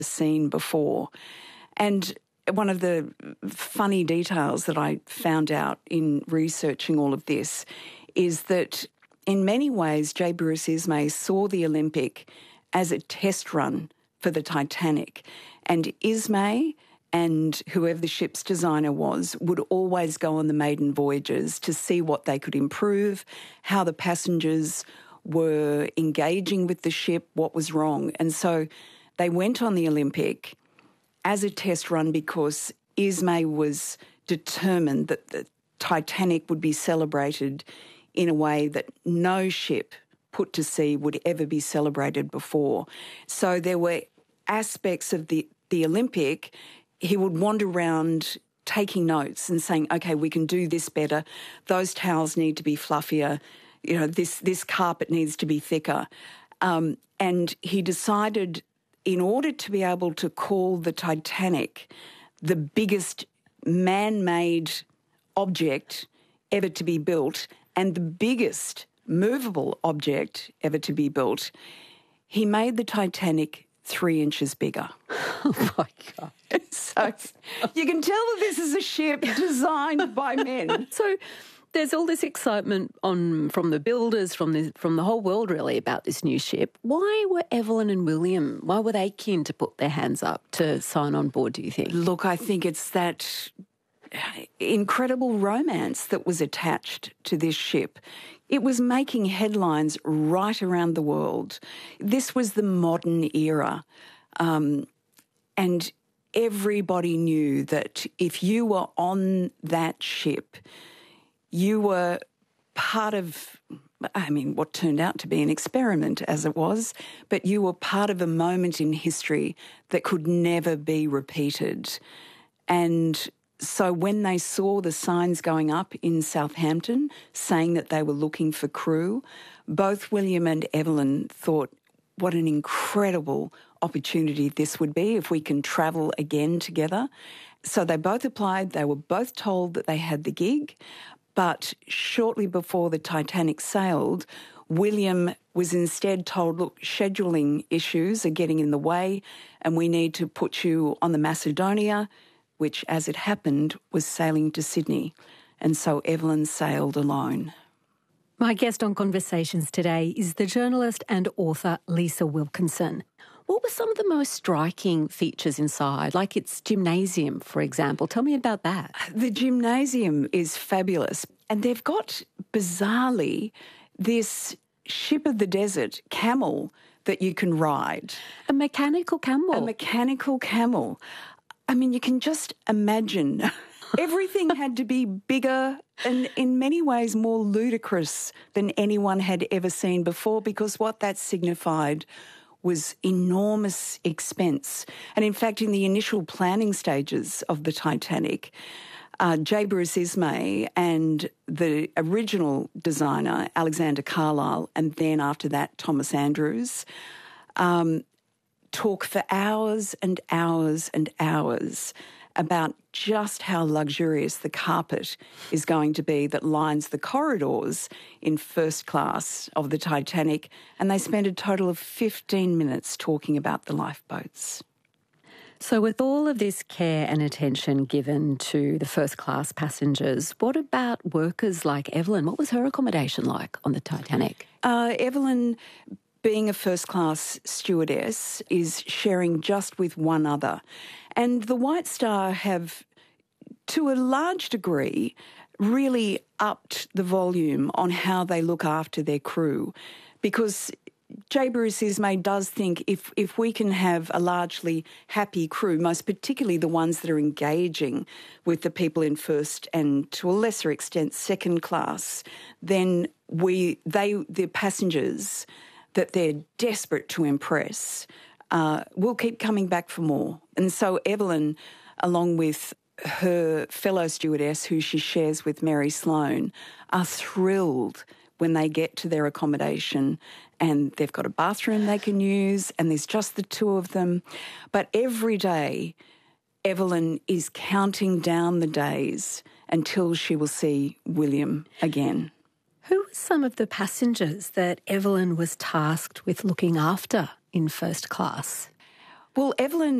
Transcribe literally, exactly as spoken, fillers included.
seen before. And one of the funny details that I found out in researching all of this is that in many ways J. Bruce Ismay saw the Olympic as a test run for the Titanic. And Ismay and whoever the ship's designer was would always go on the maiden voyages to see what they could improve, how the passengers were engaging with the ship, what was wrong. And so they went on the Olympic as a test run because Ismay was determined that the Titanic would be celebrated in a way that no ship put to sea would ever be celebrated before. So there were aspects of the, the Olympic. He would wander around taking notes and saying, OK, we can do this better. Those towels need to be fluffier. You know, this, this carpet needs to be thicker. Um, and he decided in order to be able to call the Titanic the biggest man-made object ever to be built and the biggest movable object ever to be built, he made the Titanic three inches bigger. Oh, my God. So you can tell that this is a ship designed by men. So there's all this excitement on from the builders, from the from the whole world really about this new ship. Why were Evelyn and William, why were they keen to put their hands up to sign on board, do you think? Look, I think it's that incredible romance that was attached to this ship. It was making headlines right around the world. This was the modern era. Um, and everybody knew that if you were on that ship, you were part of, I mean, what turned out to be an experiment as it was, but you were part of a moment in history that could never be repeated. And so when they saw the signs going up in Southampton saying that they were looking for crew, both William and Evelyn thought, what an incredible opportunity this would be if we can travel again together. So they both applied. They were both told that they had the gig. But shortly before the Titanic sailed, William was instead told, look, scheduling issues are getting in the way and we need to put you on the Macedonia, which, as it happened, was sailing to Sydney. And so Evelyn sailed alone. My guest on Conversations today is the journalist and author Lisa Wilkinson. What were some of the most striking features inside, like its gymnasium, for example? Tell me about that. The gymnasium is fabulous. And they've got, bizarrely, this ship of the desert camel that you can ride. A mechanical camel? A mechanical camel. I mean, you can just imagine. Everything had to be bigger and in many ways more ludicrous than anyone had ever seen before, because what that signified was enormous expense. And in fact, in the initial planning stages of the Titanic, uh, J. Bruce Ismay and the original designer, Alexander Carlisle, and then after that, Thomas Andrews, um, talk for hours and hours and hours about just how luxurious the carpet is going to be that lines the corridors in first class of the Titanic, and they spent a total of fifteen minutes talking about the lifeboats. So with all of this care and attention given to the first class passengers, what about workers like Evelyn? What was her accommodation like on the Titanic? Uh, Evelyn, being a first-class stewardess, is sharing just with one other. And the White Star have, to a large degree, really upped the volume on how they look after their crew, because J. Bruce Ismay does think if, if we can have a largely happy crew, most particularly the ones that are engaging with the people in first and, to a lesser extent, second class, then we they the passengers that they're desperate to impress, uh, will keep coming back for more. And so Evelyn, along with her fellow stewardess, who she shares with Mary Sloan, are thrilled when they get to their accommodation and they've got a bathroom they can use and there's just the two of them. But every day, Evelyn is counting down the days until she will see William again. Who were some of the passengers that Evelyn was tasked with looking after in first class? Well, Evelyn